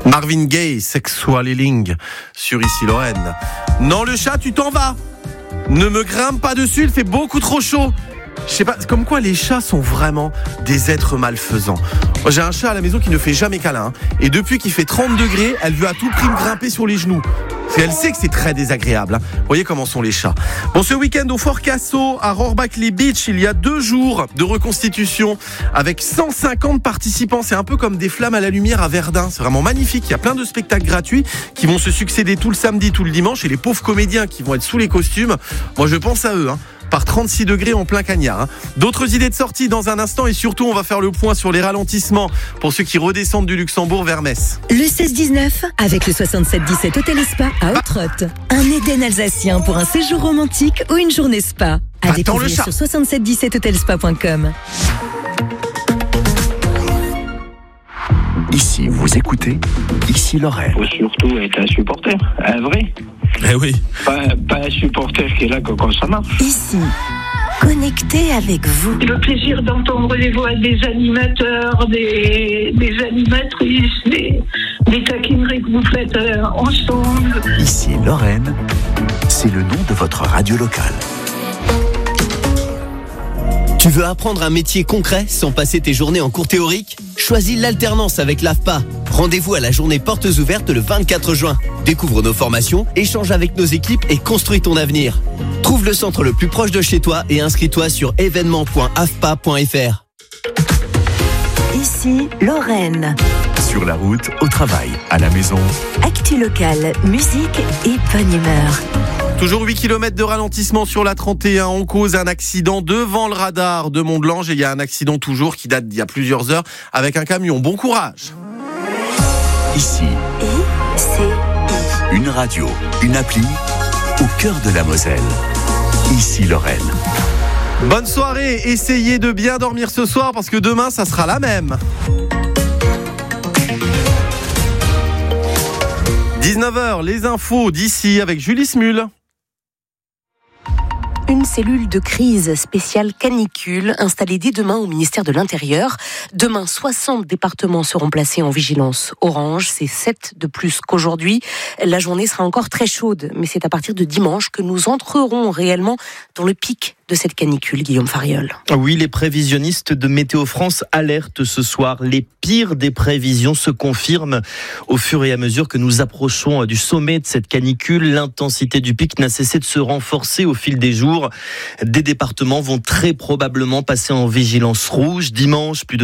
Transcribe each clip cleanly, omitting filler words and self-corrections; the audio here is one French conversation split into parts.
Marvin Gaye, Sexual Healing, sur Ici Lorraine. Non, le chat, tu t'en vas. Ne me grimpe pas dessus, il fait beaucoup trop chaud. Je sais pas, comme quoi les chats sont vraiment des êtres malfaisants. Moi, j'ai un chat à la maison qui ne fait jamais câlin. Et depuis qu'il fait 30 degrés, elle veut à tout prix me grimper sur les genoux. Elle sait que c'est très désagréable. Vous voyez comment sont les chats. Bon, ce week-end au Fort Casso, à Rohrbachli Beach, il y a 2 jours de reconstitution avec 150 participants. C'est un peu comme des flammes à la lumière à Verdun. C'est vraiment magnifique. Il y a plein de spectacles gratuits qui vont se succéder tout le samedi, tout le dimanche. Et les pauvres comédiens qui vont être sous les costumes, moi je pense à eux. Par 36 degrés en plein cagnard. D'autres idées de sortie dans un instant et surtout on va faire le point sur les ralentissements pour ceux qui redescendent du Luxembourg vers Metz. Le 16-19 avec le 67-17 Hôtel et Spa à Outrotte. Un Éden alsacien pour un séjour romantique ou une journée spa. À découvrir sur 6717hotelspa.com. Ici, vous écoutez Ici Lorraine. Il faut surtout être un supporter, un vrai. Eh oui. Pas un supporter qui est là quand ça marche. Ici, connecté avec vous. Le plaisir d'entendre les voix des animateurs, des animatrices, des taquineries que vous faites ensemble. Ici Lorraine, c'est le nom de votre radio locale. Tu veux apprendre un métier concret sans passer tes journées en cours théoriques ? Choisis l'alternance avec l'AFPA. Rendez-vous à la journée portes ouvertes le 24 juin. Découvre nos formations, échange avec nos équipes et construis ton avenir. Trouve le centre le plus proche de chez toi et inscris-toi sur événement.afpa.fr. Ici, Lorraine. Sur la route, au travail, à la maison. Actu locale, musique et bonne humeur. Toujours 8 km de ralentissement sur la 31. On cause un accident devant le radar de Mont-de-Lange. Et il y a un accident toujours qui date d'il y a plusieurs heures avec un camion. Bon courage. Ici, une radio, une appli au cœur de la Moselle. Ici Lorraine. Bonne soirée. Essayez de bien dormir ce soir parce que demain, ça sera la même. 19h, les infos d'ici avec Julie Smul. Une cellule de crise spéciale canicule installée dès demain au ministère de l'Intérieur. Demain, 60 départements seront placés en vigilance orange. C'est 7 de plus qu'aujourd'hui. La journée sera encore très chaude, mais c'est à partir de dimanche que nous entrerons réellement dans le pic de cette canicule, Guillaume Fariol. Oui, les prévisionnistes de Météo France alertent ce soir. Les pires des prévisions se confirment au fur et à mesure que nous approchons du sommet de cette canicule. L'intensité du pic n'a cessé de se renforcer au fil des jours. Des départements vont très probablement passer en vigilance rouge. Dimanche, plus de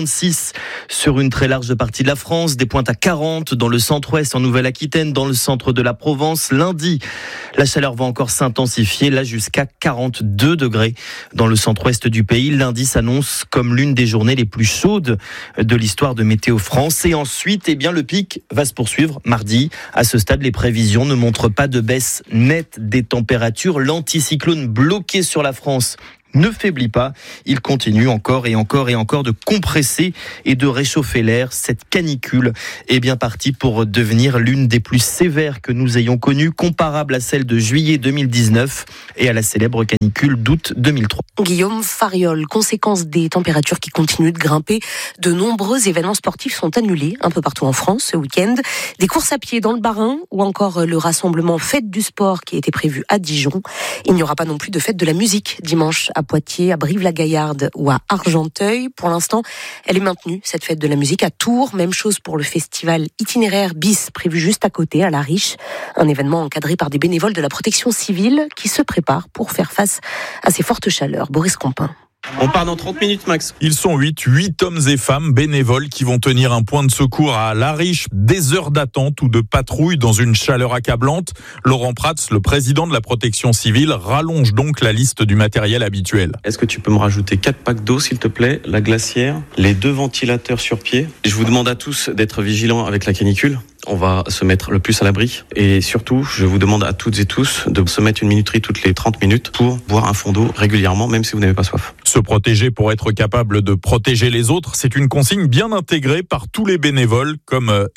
36 sur une très large partie de la France. Des pointes à 40 dans le centre-ouest, en Nouvelle-Aquitaine, dans le centre de la Provence. Lundi, la chaleur va encore s'intensifier, là jusqu'à 42 degrés dans le centre-ouest du pays. Lundi s'annonce comme l'une des journées les plus chaudes de l'histoire de Météo France. Et ensuite, le pic va se poursuivre mardi. À ce stade, les prévisions ne montrent pas de baisse nette des températures. L'anticyclone bloqué sur la France ne faiblit pas. Il continue encore et encore et encore de compresser et de réchauffer l'air. Cette canicule est bien partie pour devenir l'une des plus sévères que nous ayons connues, comparable à celle de juillet 2019 et à la célèbre canicule d'août 2003. Guillaume Fariol, conséquence des températures qui continuent de grimper, de nombreux événements sportifs sont annulés un peu partout en France ce week-end. Des courses à pied dans le Bas-Rhin ou encore le rassemblement Fête du Sport qui a été prévu à Dijon. Il n'y aura pas non plus de fête de la musique dimanche à Poitiers, à Brive-la-Gaillarde ou à Argenteuil. Pour l'instant, elle est maintenue, cette fête de la musique, à Tours. Même chose pour le festival itinéraire BIS, prévu juste à côté, à La Riche. Un événement encadré par des bénévoles de la protection civile qui se préparent pour faire face à ces fortes chaleurs. Boris Compin. On part dans 30 minutes max. Ils sont 8 hommes et femmes bénévoles qui vont tenir un point de secours à La Riche. Des heures d'attente ou de patrouille dans une chaleur accablante. Laurent Prats, le président de la protection civile, rallonge donc la liste du matériel habituel. Est-ce que tu peux me rajouter 4 packs d'eau s'il te plaît, la glacière, les 2 ventilateurs sur pied. Je vous demande à tous d'être vigilants avec la canicule. On va se mettre le plus à l'abri et surtout, je vous demande à toutes et tous de se mettre une minuterie toutes les 30 minutes pour boire un fond d'eau régulièrement, même si vous n'avez pas soif. Se protéger pour être capable de protéger les autres, c'est une consigne bien intégrée par tous les bénévoles comme Emma.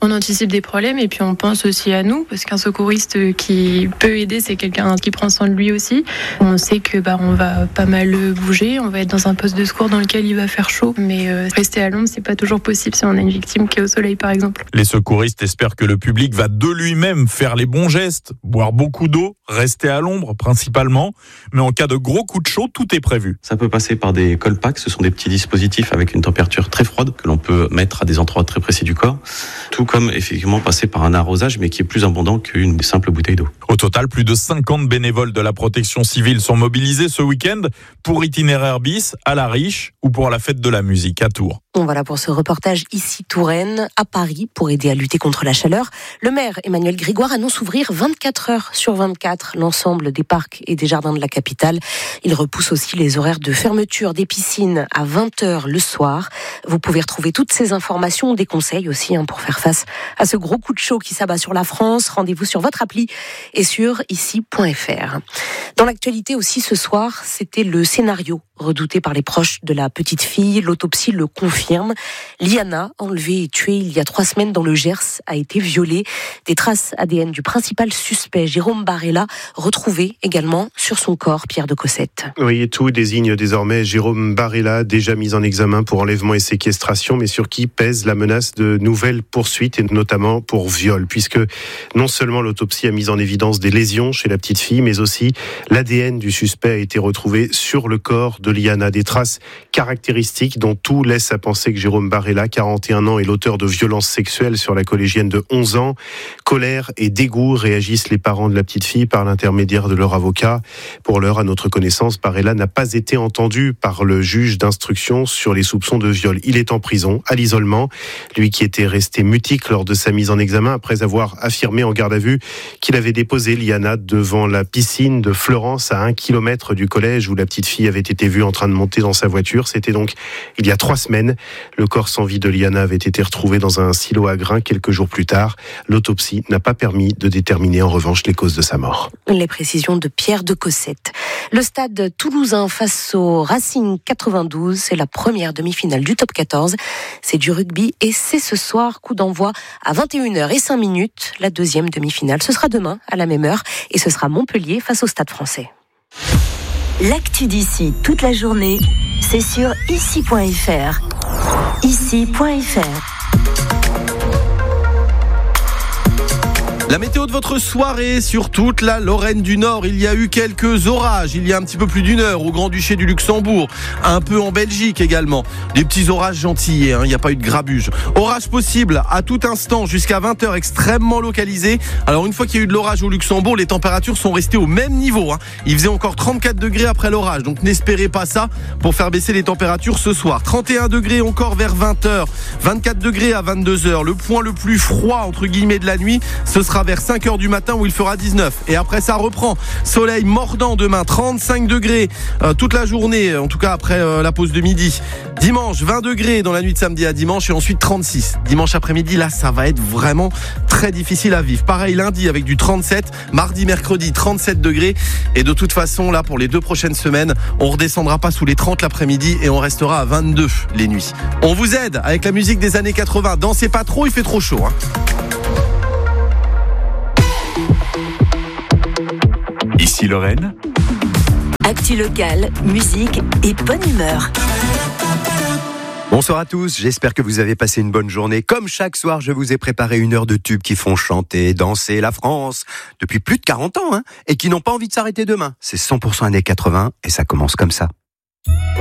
On anticipe des problèmes et puis on pense aussi à nous, parce qu'un secouriste qui peut aider, c'est quelqu'un qui prend soin de lui aussi. On sait que on va pas mal bouger, on va être dans un poste de secours dans lequel il va faire chaud, mais rester à l'ombre, c'est pas toujours possible si on a une victime qui est au soleil par exemple. Les secouristes espèrent que le public va de lui-même faire les bons gestes, boire beaucoup d'eau, rester à l'ombre principalement, mais en cas de gros coup de chaud, tout est prévu. Ça peut passer par des cold packs, ce sont des petits dispositifs avec une température très froide que l'on peut mettre à des endroits très précis du corps, tout comme effectivement passer par un arrosage mais qui est plus abondant qu'une simple bouteille d'eau. Au total, plus de 50 bénévoles de la protection civile sont mobilisés ce week-end pour Itinéraire bis à La Riche ou pour la fête de la musique à Tours. Voilà pour ce reportage ici Touraine, à Paris, pour aider à lutter contre la chaleur. Le maire Emmanuel Grégoire annonce ouvrir 24 heures sur 24 l'ensemble des parcs et des jardins de la capitale. Il repousse aussi les horaires de fermeture des piscines à 20h le soir. Vous pouvez retrouver toutes ces informations, des conseils aussi pour faire face à ce gros coup de chaud qui s'abat sur la France. Rendez-vous sur votre appli et sur ici.fr. Dans l'actualité aussi ce soir, c'était le scénario redouté par les proches de la petite fille. L'autopsie le confirme. Liana, enlevée et tuée il y a 3 semaines dans le Gers, a été violée. Des traces ADN du principal suspect, Jérôme Barella, retrouvées également sur son corps, Pierre de Cossette. Oui, et tout désigne désormais Jérôme Barella, déjà mis en examen pour enlèvement et séquestration, mais sur qui pèse la menace de nouvelles poursuites, et notamment pour viol, puisque non seulement l'autopsie a mis en évidence des lésions chez la petite fille, mais aussi l'ADN du suspect a été retrouvé sur le corps de Liana. Des traces caractéristiques dont tout laisse à penser que Jérôme Barella, 41 ans, est l'auteur de violences sexuelles sur la collégienne de 11 ans. Colère et dégoût réagissent les parents de la petite fille par l'intermédiaire de leur avocat. Pour l'heure, à notre connaissance, Barella n'a pas été entendu par le juge d'instruction sur les soupçons de viol. Il est en prison, à l'isolement. Lui qui était resté mutique lors de sa mise en examen après avoir affirmé en garde à vue qu'il avait déposé Liana devant la piscine de Florence à 1 kilomètre du collège où la petite fille avait été vue en train de monter dans sa voiture. C'était donc il y a 3 semaines. Le corps sans vie de Liana avait été retrouvé dans un silo à grains quelques jours plus tard. L'autopsie n'a pas permis de déterminer en revanche les causes de sa mort. Les précisions de Pierre de Cossette. Le stade toulousain face au Racing 92, c'est la première demi-finale du top 14. C'est du rugby et c'est ce soir, coup d'envoi à 21h05. La deuxième demi-finale, ce sera demain à la même heure et ce sera Montpellier face au Stade Français. L'actu d'ici toute la journée, c'est sur ici.fr. Ici.fr. La météo de votre soirée sur toute la Lorraine du Nord. Il y a eu quelques orages il y a un petit peu plus d'une heure au Grand-Duché du Luxembourg, un peu en Belgique également. Des petits orages gentillés, il n'y a pas eu de grabuge. Orage possible à tout instant jusqu'à 20h, extrêmement localisé. Alors une fois qu'il y a eu de l'orage au Luxembourg, les températures sont restées au même niveau. Il faisait encore 34 degrés après l'orage, donc n'espérez pas ça pour faire baisser les températures ce soir. 31 degrés encore vers 20h, 24 degrés à 22h. Le point le plus froid entre guillemets de la nuit, ce sera vers 5h du matin où il fera 19. Et après ça reprend. Soleil mordant demain, 35 degrés toute la journée, en tout cas après la pause de midi. Dimanche, 20 degrés dans la nuit de samedi à dimanche et ensuite 36. Dimanche après-midi, là ça va être vraiment très difficile à vivre. Pareil lundi avec du 37, mardi, mercredi 37 degrés. Et de toute façon là pour les 2 prochaines semaines, on redescendra pas sous les 30 l'après-midi et on restera à 22 les nuits. On vous aide avec la musique des années 80. Dansez pas trop, il fait trop chaud. Ici Lorraine. Actu locale, musique et bonne humeur. Bonsoir à tous, j'espère que vous avez passé une bonne journée. Comme chaque soir, je vous ai préparé 1 heure de tubes qui font chanter, danser la France depuis plus de 40 ans et qui n'ont pas envie de s'arrêter demain. C'est 100% années 80 et ça commence comme ça.